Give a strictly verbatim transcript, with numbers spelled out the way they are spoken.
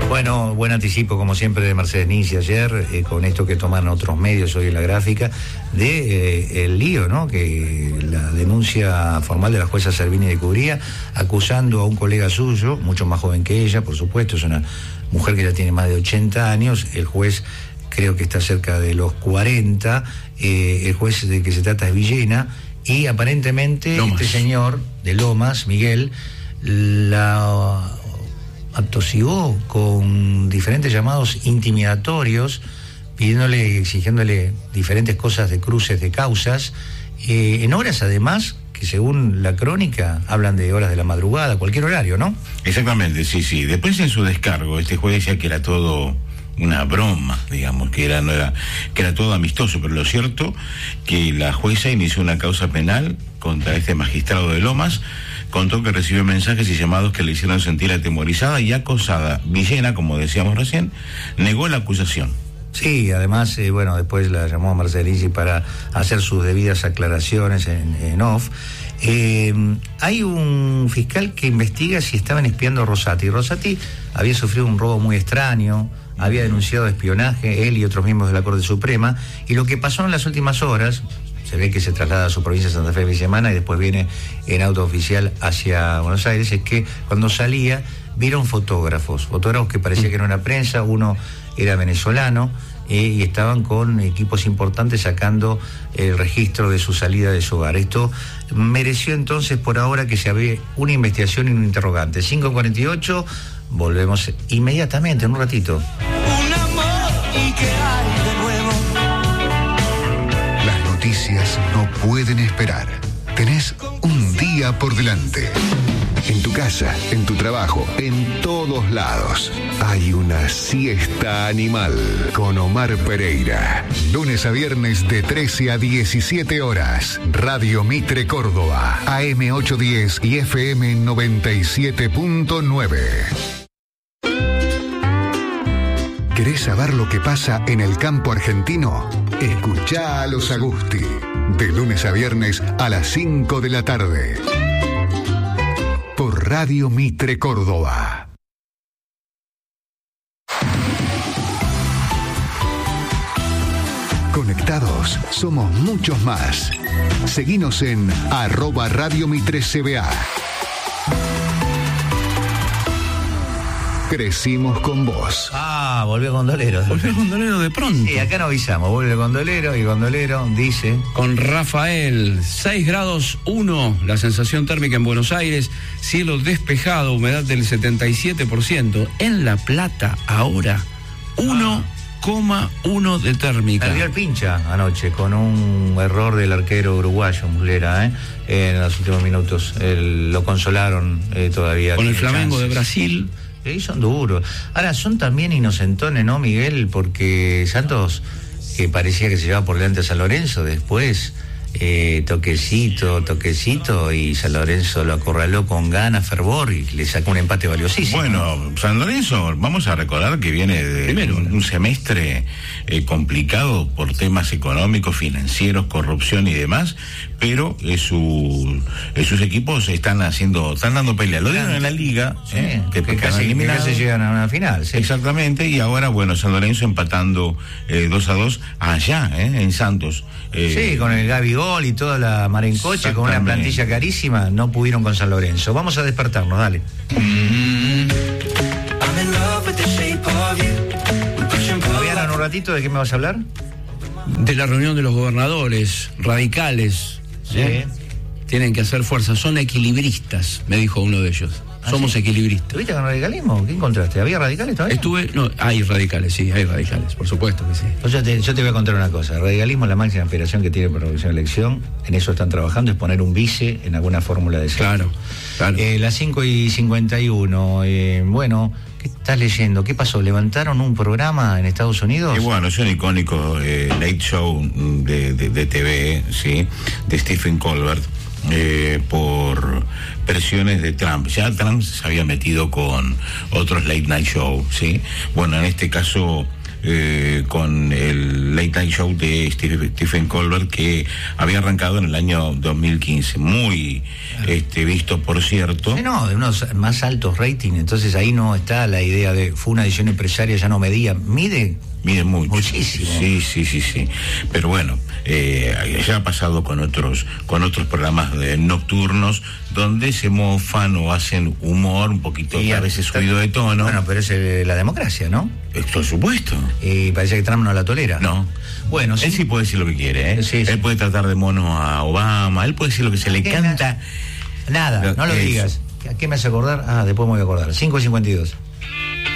Bueno, buen anticipo, como siempre, de Mercedes Ninzi ayer, eh, con esto que toman otros medios hoy en la gráfica, de eh, el lío, ¿no? Que la denuncia formal de la jueza Servini de Cubría, acusando a un colega suyo, mucho más joven que ella, por supuesto, es una mujer que ya tiene más de ochenta años, el juez creo que está cerca de los cuarenta, eh, el juez de que se trata es Villena, y aparentemente Lomas. Este señor de Lomas, Miguel, la atosigó con diferentes llamados intimidatorios, pidiéndole y exigiéndole diferentes cosas de cruces de causas, eh, en horas además que según la crónica hablan de horas de la madrugada, cualquier horario, ¿no? Exactamente, sí, sí. Después en su descargo, este juez decía que era todo una broma, digamos, que era, no era, que era todo amistoso, pero lo cierto que la jueza inició una causa penal contra este magistrado de Lomas. Contó que recibió mensajes y llamados que le hicieron sentir atemorizada y acosada. Villena, como decíamos recién, negó la acusación. Sí, además, eh, bueno, después la llamó a Mercedes Ninzi para hacer sus debidas aclaraciones en, en off. Eh, hay un fiscal que investiga si estaban espiando a Rosati. Rosati había sufrido un robo muy extraño, había denunciado espionaje, él y otros miembros de la Corte Suprema, y lo que pasó en las últimas horas, se ve que se traslada a su provincia de Santa Fe de semana y después viene en auto oficial hacia Buenos Aires, es que cuando salía vieron fotógrafos, fotógrafos que parecía que era una prensa, uno era venezolano, eh, y estaban con equipos importantes sacando el registro de su salida de su hogar. Esto mereció entonces por ahora que se abriera una investigación y un interrogante. cinco cuarenta y ocho, volvemos inmediatamente, en un ratito. Un amor y que hay de nuevo. Las noticias no pueden esperar. Tenés un día por delante. En tu casa, en tu trabajo, en todos lados. Hay una siesta animal con Omar Pereira. Lunes a viernes de trece a diecisiete horas. Radio Mitre Córdoba. A M ochocientos diez y F M noventa y siete punto nueve. ¿Querés saber lo que pasa en el campo argentino? Escuchá a los Agusti. De lunes a viernes a las cinco de la tarde. Por Radio Mitre Córdoba. Conectados somos muchos más. Seguinos en arroba Radio Mitre C B A. Crecimos con vos. Ah, volvió Gondolero. Volvió Gondolero de pronto. Sí, acá no avisamos, vuelve Gondolero y Gondolero dice... Con Rafael, seis grados uno, la sensación térmica en Buenos Aires, cielo despejado, humedad del setenta y siete por ciento. En La Plata, ahora, uno coma uno de térmica. Perdió el pincha anoche con un error del arquero uruguayo, Muslera, ¿eh? En los últimos minutos. El, lo consolaron eh, todavía. Con el Flamengo chances. de Brasil... Sí, son duros. Ahora, son también inocentones, ¿no, Miguel? Porque Santos, que parecía que se llevaba por delante a San Lorenzo, después eh, toquecito, toquecito, y San Lorenzo lo acorraló con ganas, fervor, y le sacó un empate valiosísimo. Bueno, San Lorenzo, vamos a recordar que viene de Primero, un, un semestre eh, complicado por temas económicos, financieros, corrupción y demás, pero eh, su, eh, sus equipos están haciendo, están dando pelea. Lo dieron en la Liga, sí, eh, que, que casi, que casi llegan a una final. Sí. Exactamente, y ahora, bueno, San Lorenzo empatando eh, dos a dos allá, eh, en Santos. Eh, sí, con el Gabigol y toda la mar en coche, con una plantilla carísima, no pudieron con San Lorenzo. Vamos a despertarnos, dale. Fabiana, en un ratito, ¿de qué me vas a hablar? De la reunión de los gobernadores radicales. Sí. ¿eh? Tienen que hacer fuerza, son equilibristas, me dijo uno de ellos. ¿Ah, Somos sí? equilibristas. ¿Estuviste con radicalismo? ¿Qué encontraste? ¿Había radicales todavía? Estuve, no, hay radicales, sí, hay radicales, por supuesto que sí. Pues yo, te, yo te voy a contar una cosa. El radicalismo es la máxima aspiración que tiene por la próxima elección. En eso están trabajando, es poner un vice en alguna fórmula de centro. Claro, claro. Eh, las cinco y cincuenta y uno, eh, bueno, ¿qué estás leyendo? ¿Qué pasó? ¿Levantaron un programa en Estados Unidos? Y bueno, es un icónico eh, late show de, de, de T V, ¿sí? De Stephen Colbert. Eh, por presiones de Trump. Ya Trump se había metido con otros late night show, ¿sí? Bueno, en este caso eh, con el Late Night Show de Steve, Stephen Colbert, que había arrancado en el año dos mil quince. Muy este, visto, por cierto. Sí, no, de unos más altos ratings, entonces ahí no está la idea de, fue una edición empresaria, ya no medía, mide... Mide mucho. Muchísimo. Sí, sí, sí, sí. Pero bueno, eh, ya ha pasado con otros, con otros programas de nocturnos donde se mofan o hacen humor un poquito, Y a veces subido de tono. Bueno, pero es eh, la democracia, ¿no? Eh, Por supuesto. Y parece que Trump no la tolera. No. Bueno, Él sí puede decir lo que quiere, ¿eh? Sí, sí. Él puede tratar de mono a Obama, él puede decir lo que se le ¿Qué canta. Nada, Lo- no lo eso. digas. ¿A qué me hace acordar? Ah, después me voy a acordar. cinco cincuenta y dos.